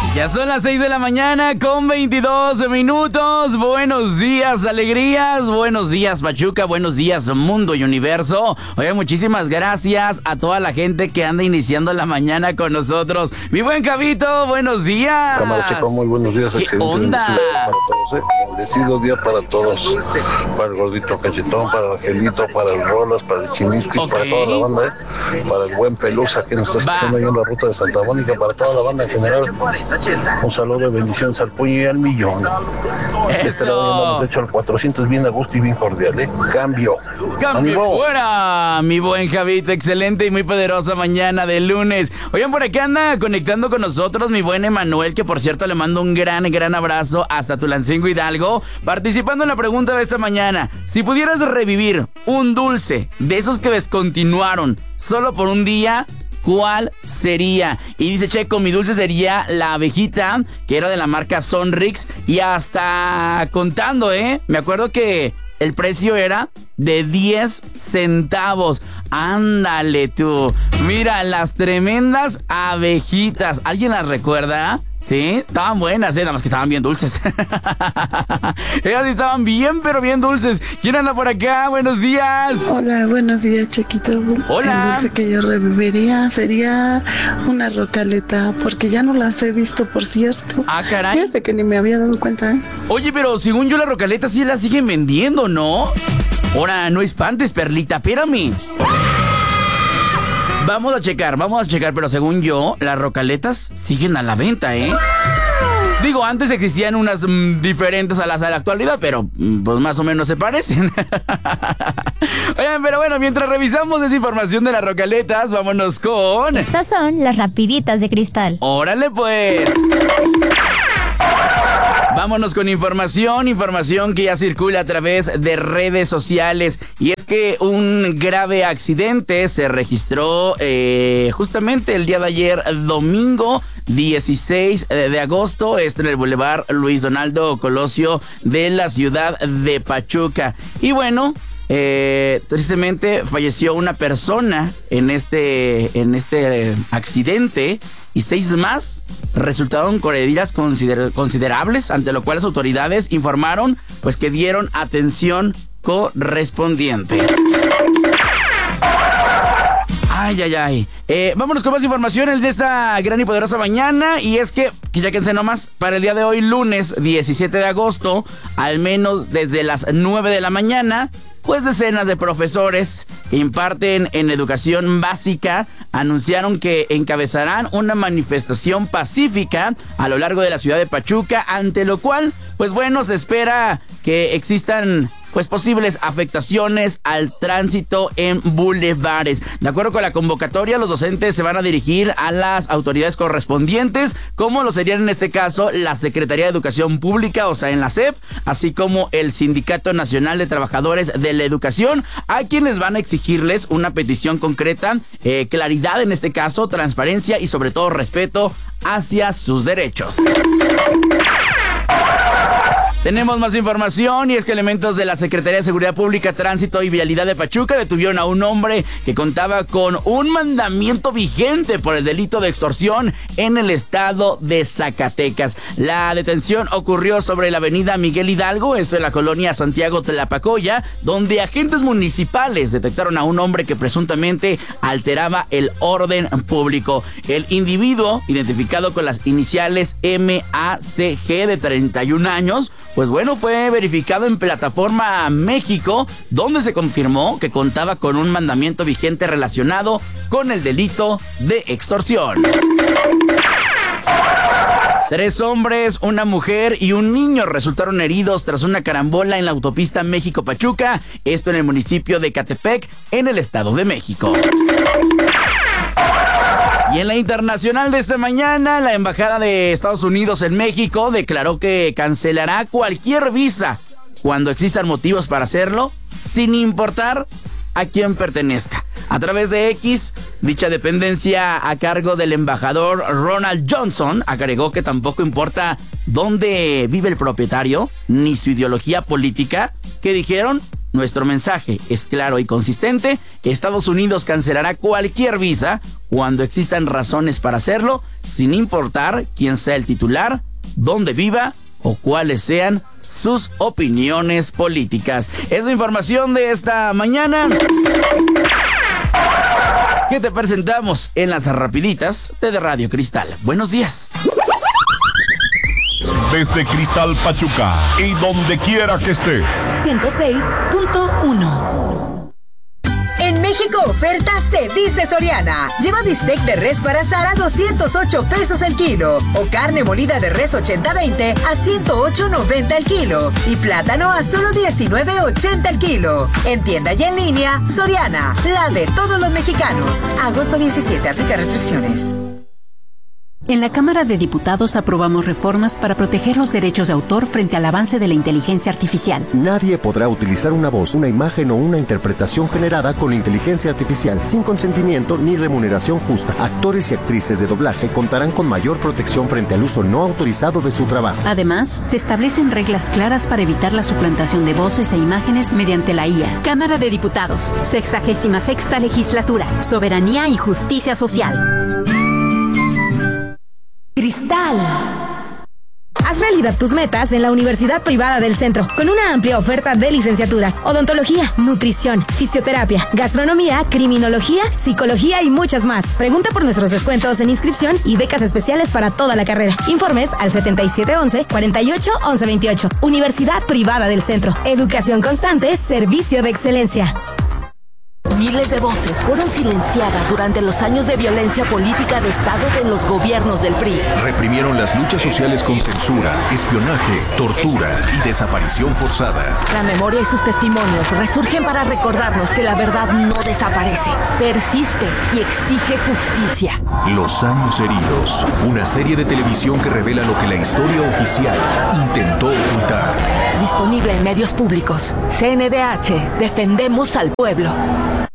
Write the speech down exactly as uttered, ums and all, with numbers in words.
Ya son las seis de la mañana con veintidós minutos. Buenos días, alegrías. Buenos días, Pachuca. Buenos días, mundo y universo. Oye, muchísimas gracias a toda la gente que anda iniciando la mañana con nosotros. Mi buen Javito, buenos días. Cámara, Checo, muy buenos días. ¿Qué onda? Para todos, ¿eh? Bendecido día para todos. Para el gordito cachetón, para el angelito, para el rolas, para el chimisco, okay. Para toda la banda, ¿eh? Para el buen Pelusa que nos está escuchando ahí en la ruta de Santa Mónica, para toda la banda en general. Un saludo de bendiciones al puño y al millón. Eso. Este lado hemos hecho al cuatrocientos bien a gusto y bien cordial, ¿eh? Cambio. Cambio fuera, mi buen Javito. Excelente y muy poderosa mañana de lunes. Oigan, por aquí anda conectando con nosotros mi buen Emanuel, que por cierto le mando un gran, gran abrazo hasta Tulancingo, Hidalgo, participando en la pregunta de esta mañana. Si pudieras revivir un dulce de esos que descontinuaron solo por un día, ¿cuál sería? Y dice Checo, mi dulce sería la abejita, que era de la marca Sonrix. Y hasta contando, ¿eh? Me acuerdo que el precio era de diez centavos. Ándale tú. Mira, las tremendas abejitas. ¿Alguien las recuerda? Sí, estaban buenas, ¿eh? Nada más que estaban bien dulces. Ellas estaban bien, pero bien dulces. ¿Quién anda por acá? Buenos días. Hola, buenos días, Chequito. Hola. El dulce que yo reviviría sería una rocaleta, porque ya no las he visto, por cierto. Ah, caray. Fíjate que ni me había dado cuenta, ¿eh? Oye, pero según yo la rocaleta sí la siguen vendiendo, ¿no? Ahora, no espantes, Perlita, espérame. Vamos a checar, vamos a checar, pero según yo, las rocaletas siguen a la venta, ¿eh? Digo, antes existían unas mmm, diferentes a las de la actualidad, pero mmm, pues más o menos se parecen. Oigan, pero bueno, mientras revisamos esa información de las rocaletas, vámonos con... Estas son las rapiditas de cristal. ¡Órale, pues! Vámonos con información, información que ya circula a través de redes sociales. Y es que un grave accidente se registró eh, justamente el día de ayer, domingo dieciséis de agosto, esto en el Boulevard Luis Donaldo Colosio de la ciudad de Pachuca. Y bueno, eh, tristemente falleció una persona en este, en este accidente. Y seis más resultaron con heridas consider- considerables, ante lo cual las autoridades informaron pues que dieron atención correspondiente. Ay, ay, ay. Eh, vámonos con más información el de esta gran y poderosa mañana. Y es que, que ya quédense nomás, para el día de hoy, lunes diecisiete de agosto, al menos desde las nueve de la mañana, pues decenas de profesores que imparten en educación básica anunciaron que encabezarán una manifestación pacífica a lo largo de la ciudad de Pachuca, ante lo cual, pues bueno, se espera que existan pues posibles afectaciones al tránsito en bulevares. De acuerdo con la convocatoria, los docentes se van a dirigir a las autoridades correspondientes, como lo serían en este caso la Secretaría de Educación Pública, o sea, en la S E P, así como el Sindicato Nacional de Trabajadores de la Educación, a quienes van a exigirles una petición concreta, eh, claridad en este caso, transparencia y sobre todo respeto hacia sus derechos. Tenemos más información y es que elementos de la Secretaría de Seguridad Pública, Tránsito y Vialidad de Pachuca detuvieron a un hombre que contaba con un mandamiento vigente por el delito de extorsión en el estado de Zacatecas. La detención ocurrió sobre la avenida Miguel Hidalgo, esto en la colonia Santiago Tlapacoya, donde agentes municipales detectaron a un hombre que presuntamente alteraba el orden público. El individuo, identificado con las iniciales M A C G, de treinta y un años, pues bueno, fue verificado en Plataforma México, donde se confirmó que contaba con un mandamiento vigente relacionado con el delito de extorsión. Tres hombres, una mujer y un niño resultaron heridos tras una carambola en la autopista México-Pachuca, esto en el municipio de Catepec, en el Estado de México. Y en la internacional de esta mañana, la Embajada de Estados Unidos en México declaró que cancelará cualquier visa cuando existan motivos para hacerlo, sin importar a quién pertenezca. A través de X, dicha dependencia a cargo del embajador Ronald Johnson agregó que tampoco importa dónde vive el propietario ni su ideología política, que dijeron Nuestro mensaje es claro y consistente. Estados Unidos cancelará cualquier visa cuando existan razones para hacerlo, sin importar quién sea el titular, dónde viva o cuáles sean sus opiniones políticas. Es la información de esta mañana que te presentamos en las rapiditas de Radio Cristal. Buenos días. Desde Cristal Pachuca y donde quiera que estés. ciento seis punto uno. En México oferta se dice Soriana. Lleva bistec de res para asar a doscientos ocho pesos el kilo. O carne molida de res ochenta veinte a ciento ocho noventa el kilo. Y plátano a solo diecinueve ochenta el kilo. En tienda y en línea, Soriana, la de todos los mexicanos. Agosto diecisiete, aplica restricciones. En la Cámara de Diputados aprobamos reformas para proteger los derechos de autor frente al avance de la inteligencia artificial. Nadie podrá utilizar una voz, una imagen o una interpretación generada con inteligencia artificial sin consentimiento ni remuneración justa. Actores y actrices de doblaje contarán con mayor protección frente al uso no autorizado de su trabajo. Además, se establecen reglas claras para evitar la suplantación de voces e imágenes mediante la I A. Cámara de Diputados, sexagésima sexta legislatura, soberanía y justicia social. Cristal. Haz realidad tus metas en la Universidad Privada del Centro, con una amplia oferta de licenciaturas, odontología, nutrición, fisioterapia, gastronomía, criminología, psicología y muchas más. Pregunta por nuestros descuentos en inscripción y becas especiales para toda la carrera. Informes al setenta y siete once, cuarenta y ocho, once veintiocho. Universidad Privada del Centro. Educación constante, servicio de excelencia. Miles de voces fueron silenciadas durante los años de violencia política de Estado de los gobiernos del P R I. Reprimieron las luchas sociales con censura, espionaje, tortura y desaparición forzada. La memoria y sus testimonios resurgen para recordarnos que la verdad no desaparece, persiste y exige justicia. Los años heridos, una serie de televisión que revela lo que la historia oficial intentó ocultar. Disponible en medios públicos. C N D H, defendemos al pueblo.